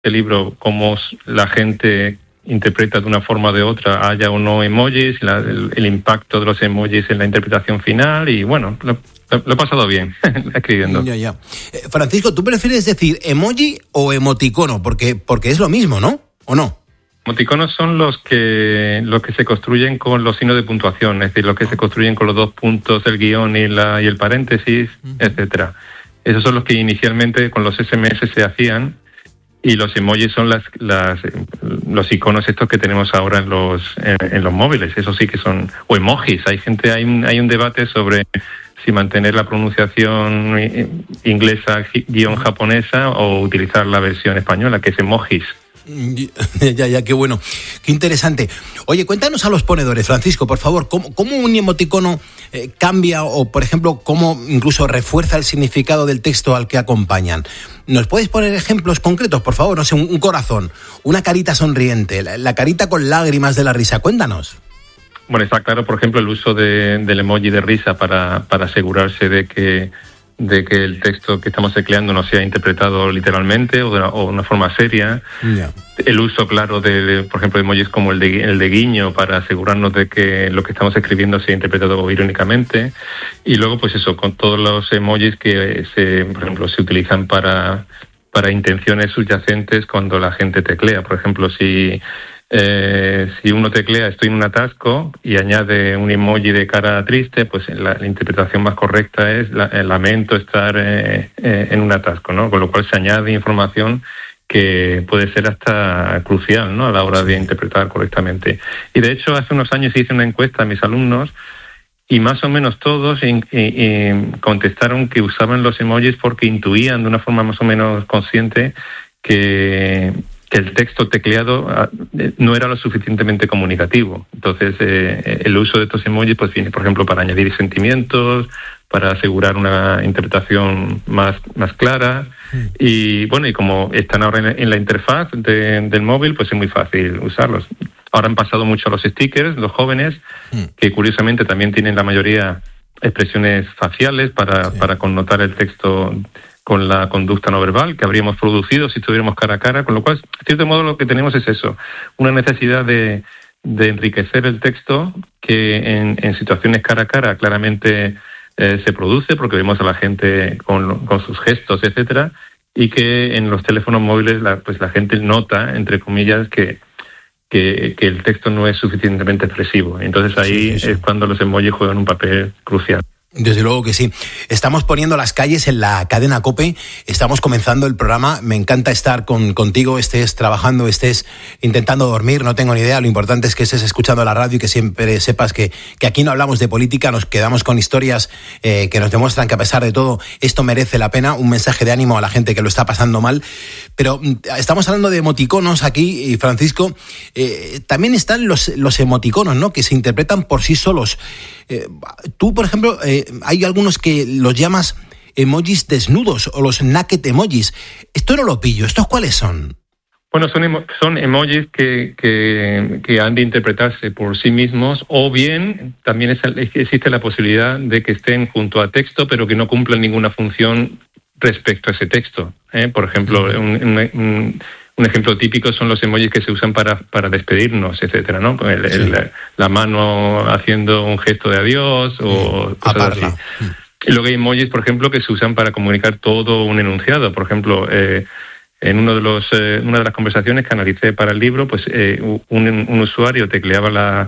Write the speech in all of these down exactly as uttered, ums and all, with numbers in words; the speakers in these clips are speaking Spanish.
el libro cómo la gente interpreta de una forma o de otra, haya o no emojis, la, el, el impacto de los emojis en la interpretación final y bueno, lo, lo, lo he pasado bien escribiendo. Ya, ya. Eh, Francisco, ¿tú prefieres decir emoji o emoticono? Porque, porque es lo mismo, ¿no? ¿O no? Emoticonos son los que los que se construyen con los signos de puntuación, es decir, los que se construyen con los dos puntos, el guión y, la, y el paréntesis, uh-huh. etcétera. Esos son los que inicialmente con los ese eme ese se hacían. Y los emojis son las, las los iconos estos que tenemos ahora en los en, en los móviles. Eso sí que son o emojis. Hay gente hay un, hay un debate sobre si mantener la pronunciación inglesa guión japonesa o utilizar la versión española, que es emojis. Ya, ya, qué bueno, qué interesante. Oye, cuéntanos a los ponedores, Francisco, por favor, ¿cómo, cómo un emoticono eh, cambia o, por ejemplo, cómo incluso refuerza el significado del texto al que acompañan? ¿Nos puedes poner ejemplos concretos, por favor? No sé, un, un corazón, una carita sonriente, la, la carita con lágrimas de la risa. Cuéntanos. Bueno, está claro, por ejemplo, el uso de, del emoji de risa para, para asegurarse de que de que el texto que estamos tecleando no sea interpretado literalmente o de una, o una forma seria. Yeah. El uso, claro, de, de, por ejemplo, de emojis como el de, el de guiño para asegurarnos de que lo que estamos escribiendo sea interpretado irónicamente. Y luego, pues eso, con todos los emojis que, se, por ejemplo, se utilizan para, para intenciones subyacentes cuando la gente teclea. Por ejemplo, si... Eh, si uno teclea estoy en un atasco y añade un emoji de cara triste, pues la, la interpretación más correcta es la, el lamento estar eh, eh, en un atasco, ¿no? Con lo cual se añade información que puede ser hasta crucial, ¿no? A la hora de interpretar correctamente. Y de hecho hace unos años hice una encuesta a mis alumnos y más o menos todos in, in, in, contestaron que usaban los emojis porque intuían de una forma más o menos consciente que que el texto tecleado no era lo suficientemente comunicativo. Entonces, eh, el uso de estos emojis pues viene, por ejemplo, para añadir sentimientos, para asegurar una interpretación más, más clara. Mm. Y bueno, y como están ahora en, en la interfaz de, del móvil, pues es muy fácil usarlos. Ahora han pasado mucho a los stickers, los jóvenes, mm. que curiosamente también tienen la mayoría expresiones faciales para, sí. para connotar el texto con la conducta no verbal que habríamos producido si estuviéramos cara a cara, con lo cual, de cierto modo, lo que tenemos es eso, una necesidad de, de enriquecer el texto que en, en situaciones cara a cara claramente eh, se produce, porque vemos a la gente con, con sus gestos, etcétera, y que en los teléfonos móviles la, pues la gente nota, entre comillas, que, que, que el texto no es suficientemente expresivo. Entonces ahí sí, sí, sí. es cuando los emojis juegan un papel crucial. Desde luego que sí. Estamos poniendo las calles en la cadena COPE, estamos comenzando el programa, me encanta estar con, contigo, estés trabajando, estés intentando dormir, no tengo ni idea, lo importante es que estés escuchando la radio y que siempre sepas que, que aquí no hablamos de política, nos quedamos con historias eh, que nos demuestran que a pesar de todo esto merece la pena, un mensaje de ánimo a la gente que lo está pasando mal, pero estamos hablando de emoticonos aquí, y Francisco, eh, también están los, los emoticonos, ¿no?, que se interpretan por sí solos. Eh, tú, por ejemplo, eh, hay algunos que los llamas emojis desnudos o los naked emojis. Esto no lo pillo. ¿Estos cuáles son? Bueno, son, emo- son emojis que, que, que han de interpretarse por sí mismos, o bien también es, existe la posibilidad de que estén junto a texto, pero que no cumplan ninguna función respecto a ese texto. ¿eh? Por ejemplo, uh-huh. un, un, un Un ejemplo típico son los emojis que se usan para, para despedirnos, etcétera, ¿no? El, sí. el, la mano haciendo un gesto de adiós o sí. cosas Aparla. así. Sí. Y luego hay emojis, por ejemplo, que se usan para comunicar todo un enunciado. Por ejemplo, eh, en uno de los eh, una de las conversaciones que analicé para el libro, pues eh, un, un usuario tecleaba la,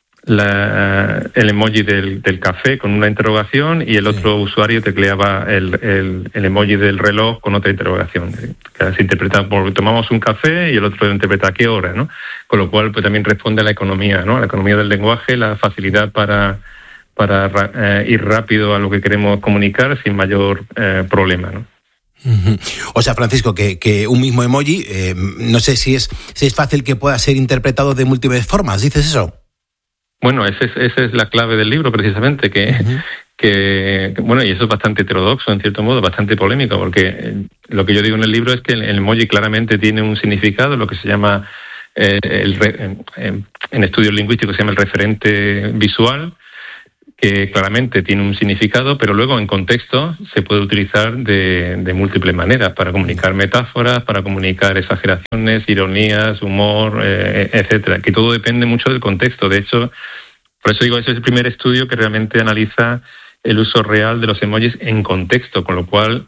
la el emoji del, del café con una interrogación y el sí. otro usuario tecleaba el, el, el emoji del reloj con otra interrogación. Que se interpreta por tomamos un café y el otro interpreta a qué hora, ¿no? Con lo cual pues también responde a la economía, ¿no? A la economía del lenguaje, la facilidad para para eh, ir rápido a lo que queremos comunicar sin mayor eh, problema, ¿no? Uh-huh. O sea, Francisco, que, que un mismo emoji, eh, no sé si es si es fácil que pueda ser interpretado de múltiples formas, ¿dices eso? Bueno, esa es, esa es la clave del libro, precisamente, que, uh-huh. que, que, bueno, y eso es bastante heterodoxo, en cierto modo, bastante polémico, porque lo que yo digo en el libro es que el, el emoji claramente tiene un significado, lo que se llama, eh, el, en, en estudios lingüísticos se llama el referente visual, que claramente tiene un significado, pero luego en contexto se puede utilizar de, de múltiples maneras, para comunicar metáforas, para comunicar exageraciones, ironías, humor, eh, etcétera, que todo depende mucho del contexto. De hecho, por eso digo, ese es el primer estudio que realmente analiza el uso real de los emojis en contexto, con lo cual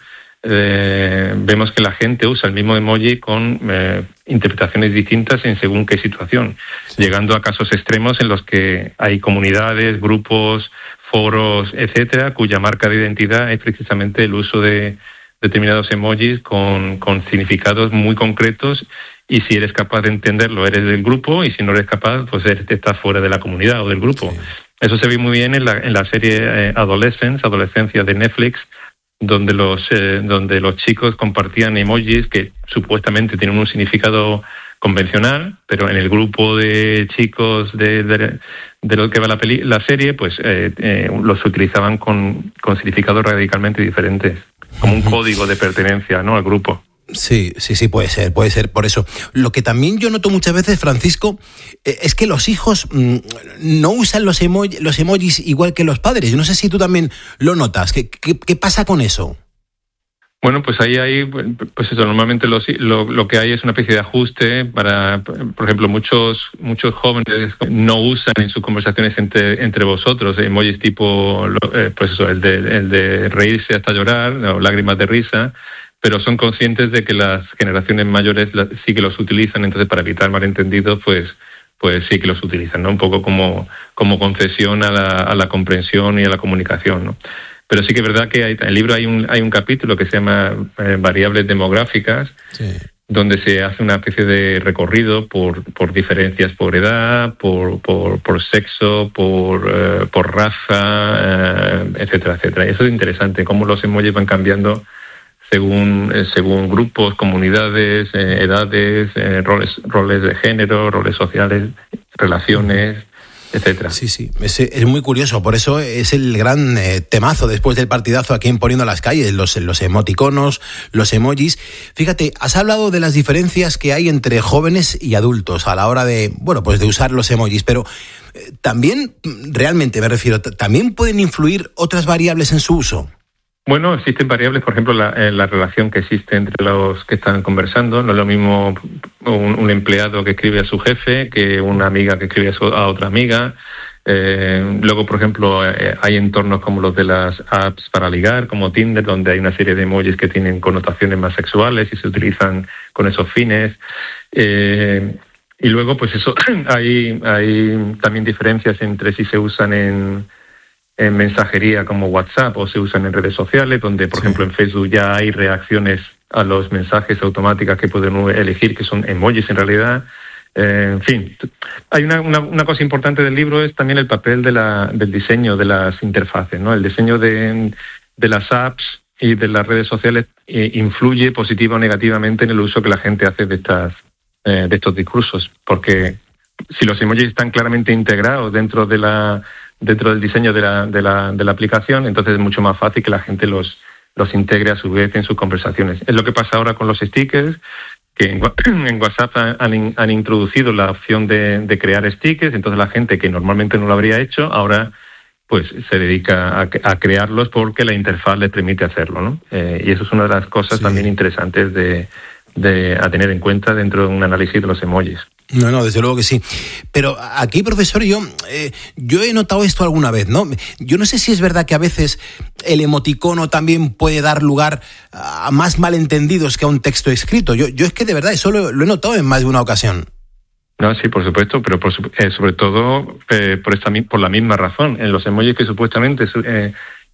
eh, vemos que la gente usa el mismo emoji con eh, interpretaciones distintas en según qué situación, sí. Llegando a casos extremos en los que hay comunidades, grupos, foros, etcétera, cuya marca de identidad es precisamente el uso de determinados emojis con, con significados muy concretos, y si eres capaz de entenderlo eres del grupo, y si no eres capaz pues eres, estás fuera de la comunidad o del grupo. Sí. Eso se ve muy bien en la, en la serie eh, Adolescence, Adolescencia de Netflix, donde los eh, donde los chicos compartían emojis que supuestamente tienen un significado convencional, pero en el grupo de chicos de, de, de lo que va la, peli, la serie, pues eh, eh, los utilizaban con, con significados radicalmente diferentes, como un código de pertenencia, ¿no?, al grupo. Sí, sí, sí, puede ser, puede ser por eso. Lo que también yo noto muchas veces, Francisco, eh, es que los hijos mmm, no usan los, emoji, los emojis igual que los padres. Yo no sé si tú también lo notas. ¿Qué, qué, qué pasa con eso? Bueno, pues ahí hay, pues eso, normalmente los, lo, lo que hay es una especie de ajuste para, por ejemplo, muchos muchos jóvenes no usan en sus conversaciones entre entre vosotros emojis tipo, eh, pues eso, el de, el de reírse hasta llorar, o lágrimas de risa, pero son conscientes de que las generaciones mayores sí que los utilizan, entonces para evitar malentendidos, pues pues sí que los utilizan, ¿no? Un poco como, como concesión a la, a la comprensión y a la comunicación, ¿no? Pero sí que es verdad que hay, en el libro hay un hay un capítulo que se llama eh, Variables demográficas, sí, donde se hace una especie de recorrido por por diferencias por edad, por por, por sexo, por eh, por raza, eh, etcétera, etcétera. Y eso es interesante, cómo los emojis van cambiando según eh, según grupos, comunidades, eh, edades, eh, roles roles de género, roles sociales, relaciones, etcétera. Sí, sí, es, es muy curioso, por eso es el gran eh, temazo después del partidazo aquí en Poniendo las Calles, los, los emoticonos, los emojis. Fíjate, has hablado de las diferencias que hay entre jóvenes y adultos a la hora de, bueno, pues de usar los emojis, pero eh, también, realmente me refiero, también pueden influir otras variables en su uso. Bueno, existen variables, por ejemplo, la, la relación que existe entre los que están conversando. No es lo mismo un, un empleado que escribe a su jefe que una amiga que escribe a, su, a otra amiga. Eh, luego, por ejemplo, eh, hay entornos como los de las apps para ligar, como Tinder, donde hay una serie de emojis que tienen connotaciones más sexuales y se utilizan con esos fines. Eh, y luego, pues eso, hay, hay también diferencias entre si se usan en... en mensajería como WhatsApp o se usan en redes sociales, donde, por sí. ejemplo, en Facebook ya hay reacciones a los mensajes automáticas que pueden elegir, que son emojis en realidad. Eh, en fin, hay una, una, una cosa importante del libro, es también el papel de la, del diseño de las interfaces, ¿no? El diseño de, de las apps y de las redes sociales eh, influye positiva o negativamente en el uso que la gente hace de, estas, eh, de estos discursos, porque si los emojis están claramente integrados dentro de la dentro del diseño de la, de la, de la aplicación, entonces es mucho más fácil que la gente los, los integre a su vez en sus conversaciones. Es lo que pasa ahora con los stickers, que en, en WhatsApp han, han introducido la opción de, de crear stickers, entonces la gente que normalmente no lo habría hecho, ahora pues se dedica a, a crearlos porque la interfaz les permite hacerlo, ¿no? Eh, y eso es una de las cosas sí. también interesantes de, de, a tener en cuenta dentro de un análisis de los emojis. No, no, desde luego que sí. Pero aquí, profesor, yo eh, yo he notado esto alguna vez, ¿no? Yo no sé si es verdad que a veces el emoticono también puede dar lugar a más malentendidos que a un texto escrito. Yo, yo es que de verdad eso lo, lo he notado en más de una ocasión. No, sí, por supuesto, pero por, eh, sobre todo eh, por esta por la misma razón. En los emojis que supuestamente eh,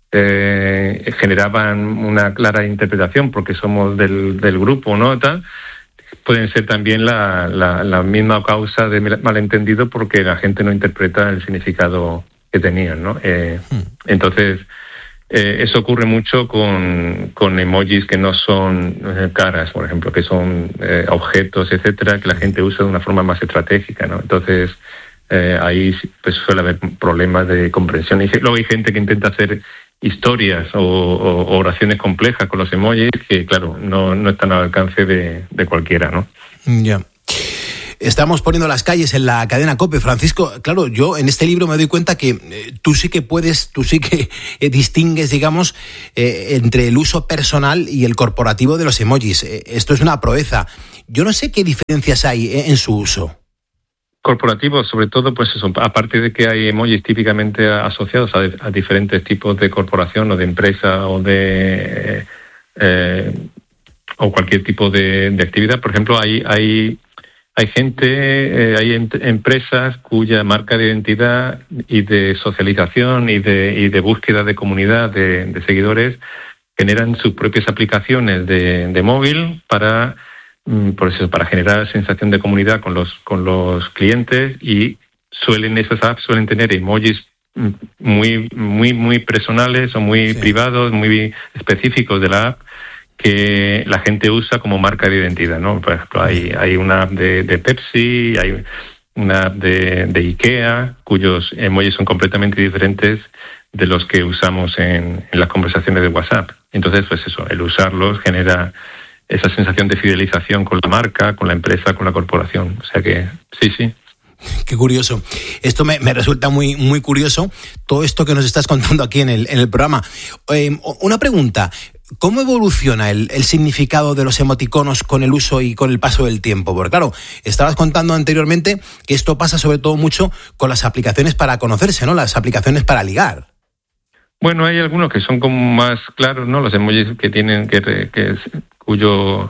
eh, generaban una clara interpretación porque somos del, del grupo, ¿no? Tal, pueden ser también la, la, la misma causa de malentendido porque la gente no interpreta el significado que tenían, ¿no? Eh, hmm. Entonces, eh, eso ocurre mucho con, con emojis que no son eh, caras, por ejemplo, que son eh, objetos, etcétera, que la gente usa de una forma más estratégica, ¿no? Entonces, eh, ahí pues, suele haber problemas de comprensión. Y luego hay gente que intenta hacer historias o, o oraciones complejas con los emojis que, claro, no, no están al alcance de, de cualquiera, ¿no? Ya. Estamos poniendo las calles en la cadena COPE. Francisco, claro, yo en este libro me doy cuenta que eh, tú sí que puedes, tú sí que eh, distingues, digamos, eh, entre el uso personal y el corporativo de los emojis. Eh, esto es una proeza. Yo no sé qué diferencias hay eh, en su uso. Corporativo, sobre todo, pues eso, aparte de que hay emojis típicamente asociados a, a diferentes tipos de corporación o de empresa o de eh, o cualquier tipo de, de actividad. Por ejemplo, hay hay hay gente, eh, hay em, empresas cuya marca de identidad y de socialización y de y de búsqueda de comunidad de, de seguidores generan sus propias aplicaciones de, de móvil para por eso, para generar sensación de comunidad con los con los clientes, y suelen esas apps suelen tener emojis muy muy muy personales o muy sí. privados, muy específicos de la app que la gente usa como marca de identidad, ¿no? Por ejemplo, hay hay una app de, de Pepsi, hay una app de, de IKEA, cuyos emojis son completamente diferentes de los que usamos en, en las conversaciones de WhatsApp. Entonces, pues eso, el usarlos genera esa sensación de fidelización con la marca, con la empresa, con la corporación. O sea que sí, sí. Qué curioso. Esto me, me resulta muy, muy curioso, todo esto que nos estás contando aquí en el, en el programa. Eh, una pregunta, ¿cómo evoluciona el, el significado de los emoticonos con el uso y con el paso del tiempo? Porque claro, estabas contando anteriormente que esto pasa sobre todo mucho con las aplicaciones para conocerse, ¿no? Las aplicaciones para ligar. Bueno, hay algunos que son como más claros, ¿no? Los emojis que tienen que, que cuyo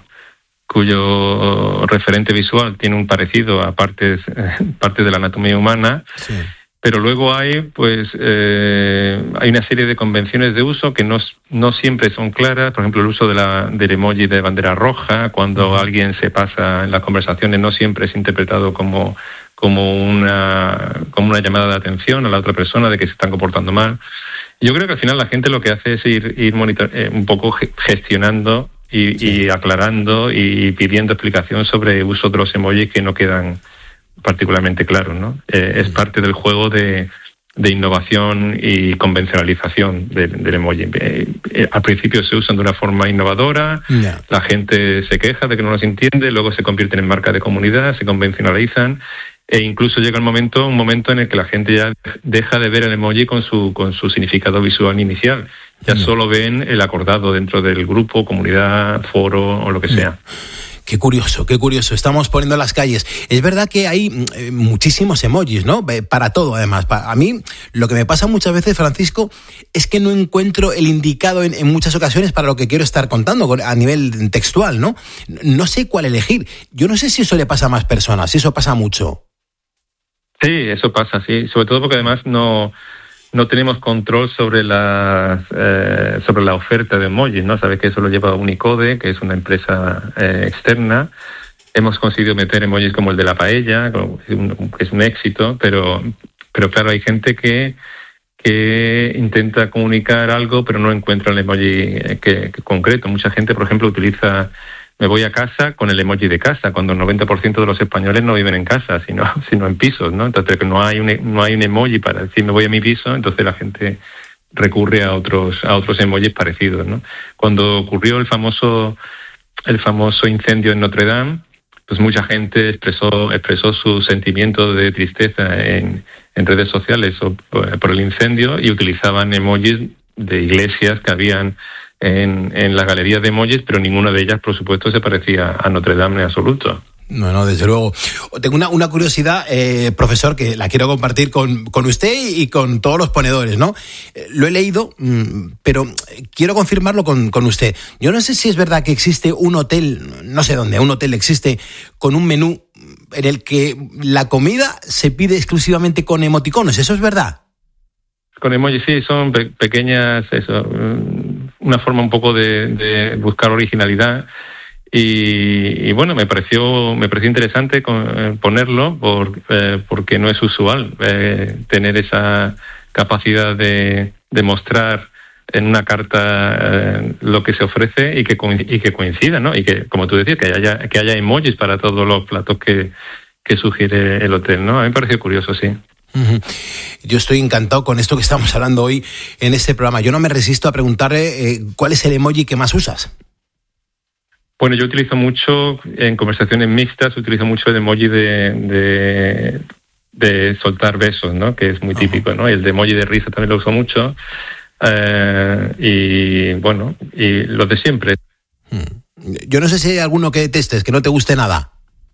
cuyo referente visual tiene un parecido a partes partes de la anatomía humana, sí. Pero luego hay pues eh, hay una serie de convenciones de uso que no no siempre son claras. Por ejemplo, el uso de la del emoji de bandera roja cuando uh-huh. alguien se pasa en las conversaciones no siempre es interpretado como como una como una llamada de atención a la otra persona de que se están comportando mal. Yo creo que al final la gente lo que hace es ir ir monitor, eh, un poco gestionando y, sí. y aclarando y pidiendo explicación sobre el uso de los emojis que no quedan particularmente claros, ¿no? Eh, sí. Es parte del juego de, de innovación y convencionalización de, del emoji. Eh, eh, al principio se usan de una forma innovadora, yeah. la gente se queja de que no los entiende, luego se convierten en marca de comunidad, se convencionalizan. E incluso llega el momento, un momento en el que la gente ya deja de ver el emoji con su con su significado visual inicial. Ya no. solo ven el acordado dentro del grupo, comunidad, foro o lo que sea. Qué curioso, qué curioso. Estamos poniendo las calles. Es verdad que hay eh, muchísimos emojis, ¿no? Para todo, además. A mí, lo que me pasa muchas veces, Francisco, es que no encuentro el indicado en, en muchas ocasiones para lo que quiero estar contando a nivel textual, ¿no? No sé cuál elegir. Yo no sé si eso le pasa a más personas, si eso pasa mucho. Sí, eso pasa, sí. Sobre todo porque además no no tenemos control sobre las eh, sobre la oferta de emojis, ¿no? Sabes que eso lo lleva Unicode, que es una empresa eh, externa. Hemos conseguido meter emojis como el de la paella, que es un éxito, pero pero claro, hay gente que que intenta comunicar algo, pero no encuentra el emoji que, que concreto. Mucha gente, por ejemplo, utiliza me voy a casa con el emoji de casa, cuando el noventa por ciento de los españoles no viven en casa, sino sino en pisos, ¿no? Entonces no hay un no hay un emoji para decir me voy a mi piso, entonces la gente recurre a otros a otros emojis parecidos, ¿no? Cuando ocurrió el famoso el famoso incendio en Notre Dame, pues mucha gente expresó expresó su sentimiento de tristeza en en redes sociales por el incendio y utilizaban emojis de iglesias que habían en, en las galerías de emojis, pero ninguna de ellas, por supuesto, se parecía a Notre Dame en absoluto. No, no, desde luego. Tengo una, una curiosidad, eh, profesor, que la quiero compartir con, con usted y con todos los ponedores, ¿no? Eh, lo he leído, mmm, pero quiero confirmarlo con, con usted. Yo no sé si es verdad que existe un hotel, no sé dónde, un hotel existe con un menú en el que la comida se pide exclusivamente con emoticonos. ¿Eso es verdad? Con emojis, sí, son pe- pequeñas, eso, una forma un poco de, de buscar originalidad y, y bueno, me pareció me pareció interesante con, eh, ponerlo por, eh, porque no es usual eh, tener esa capacidad de, de mostrar en una carta eh, lo que se ofrece y que y que coincida, ¿no? Y que, como tú decías, que haya que haya emojis para todos los platos que, que sugiere el hotel, ¿no? A mí me pareció curioso, sí. Yo estoy encantado con esto que estamos hablando hoy en este programa. Yo no me resisto a preguntarle eh, ¿cuál es el emoji que más usas? Bueno, yo utilizo mucho, en conversaciones mixtas, utilizo mucho el emoji de, de, de soltar besos, ¿no? Que es muy uh-huh. típico, ¿no? Y el de emoji de risa también lo uso mucho. Eh, y bueno, y los de siempre. Yo no sé si hay alguno que detestes, que no te guste nada.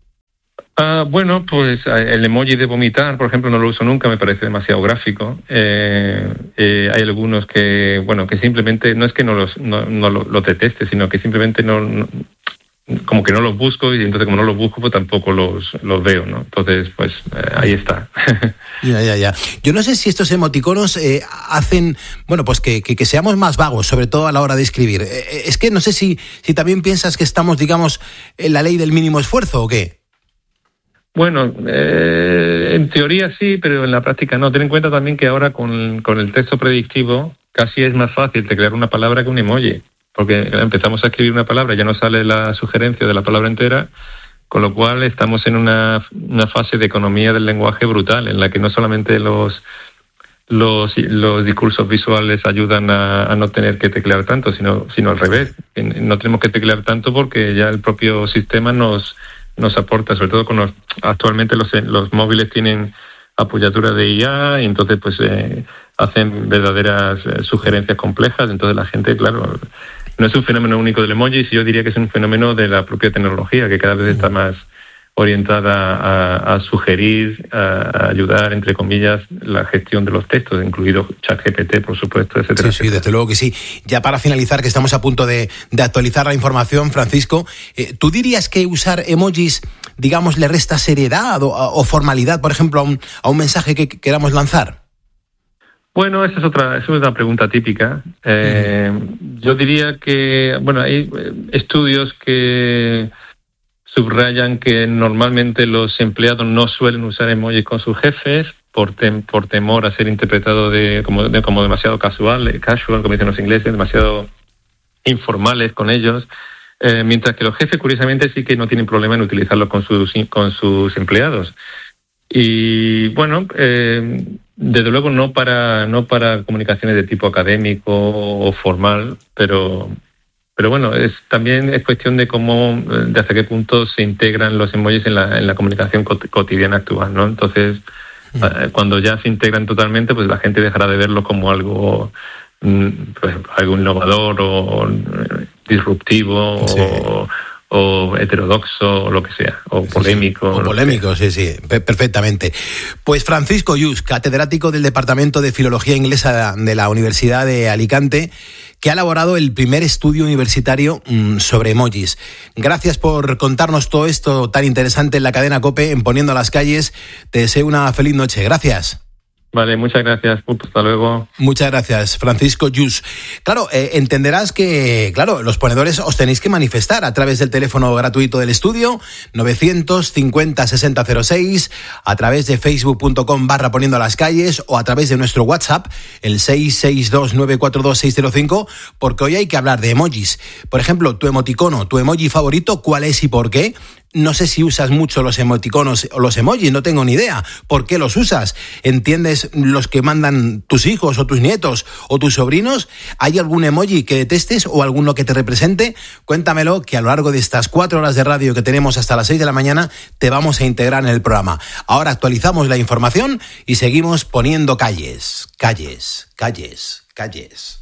Uh, bueno, pues el emoji de vomitar, por ejemplo, no lo uso nunca, me parece demasiado gráfico. Eh, eh, hay algunos que, bueno, que simplemente no es que no los no, no los lo deteste, sino que simplemente no, no, como que no los busco, y entonces como no los busco, pues tampoco los, los veo, ¿no? Entonces, pues eh, ahí está. Ya, ya, ya. Yo no sé si estos emoticonos eh, hacen, bueno, pues que, que, que seamos más vagos, sobre todo a la hora de escribir. Eh, es que no sé si, si también piensas que estamos, digamos, en la ley del mínimo esfuerzo o qué. Bueno, eh, en teoría sí, pero en la práctica no. Ten en cuenta también que ahora con, con el texto predictivo casi es más fácil teclear una palabra que un emoji, porque empezamos a escribir una palabra, ya no sale la sugerencia de la palabra entera, con lo cual estamos en una, una fase de economía del lenguaje brutal, en la que no solamente los los, los discursos visuales ayudan a, a no tener que teclear tanto, sino, sino al revés. No tenemos que teclear tanto porque ya el propio sistema nos nos aporta, sobre todo con los, actualmente los, los móviles tienen apoyatura de I A y entonces pues eh, hacen verdaderas eh, sugerencias complejas, entonces la gente, claro, no es un fenómeno único del emoji, yo diría que es un fenómeno de la propia tecnología, que cada vez está más orientada a, a sugerir, a, a ayudar, entre comillas, la gestión de los textos, incluido ChatGPT, por supuesto, etcétera. Sí, sí, desde luego que sí. Ya para finalizar, que estamos a punto de, de actualizar la información, Francisco, eh, ¿tú dirías que usar emojis, digamos, le resta seriedad o, o formalidad, por ejemplo, a un, a un mensaje que queramos lanzar? Bueno, esa es otra, esa es una pregunta típica. Eh, uh-huh. Yo diría que, bueno, hay estudios que subrayan que normalmente los empleados no suelen usar emojis con sus jefes por tem, por temor a ser interpretado de como, de, como demasiado casual, casual, como dicen los ingleses, demasiado informales con ellos, eh, mientras que los jefes, curiosamente, sí que no tienen problema en utilizarlos con sus con sus empleados. Y bueno, eh, desde luego no para no para comunicaciones de tipo académico o formal, pero Pero bueno, es también es cuestión de cómo, de hasta qué punto se integran los emojis en la, en la comunicación cot- cotidiana actual, ¿no? Entonces, mm. eh, cuando ya se integran totalmente, pues la gente dejará de verlo como algo, pues, algo innovador o disruptivo sí. o, o heterodoxo o lo que sea, o polémico. Sí, sí. O polémico, sí, sí, perfectamente. Pues Francisco Lluch, catedrático del Departamento de Filología Inglesa de la Universidad de Alicante, que ha elaborado el primer estudio universitario mmm, sobre emojis. Gracias por contarnos todo esto tan interesante en la cadena COPE, en Poniendo las Calles. Te deseo una feliz noche. Gracias. Vale, muchas gracias. Hasta luego. Muchas gracias, Francisco Lluch. Claro, eh, entenderás que, claro, los ponedores os tenéis que manifestar a través del teléfono gratuito del estudio, novecientos cincuenta sesenta cero seis, a través de facebook.com barra Poniendo las Calles o a través de nuestro WhatsApp, el seis seis dos nueve cuatro dos seis cero cinco, porque hoy hay que hablar de emojis. Por ejemplo, tu emoticono, tu emoji favorito, ¿cuál es y por qué? No sé si usas mucho los emoticonos o los emojis, no tengo ni idea. ¿Por qué los usas? ¿Entiendes los que mandan tus hijos o tus nietos o tus sobrinos? ¿Hay algún emoji que detestes o alguno que te represente? Cuéntamelo, que a lo largo de estas cuatro horas de radio que tenemos hasta las seis de la mañana te vamos a integrar en el programa. Ahora actualizamos la información y seguimos poniendo calles, calles, calles, calles.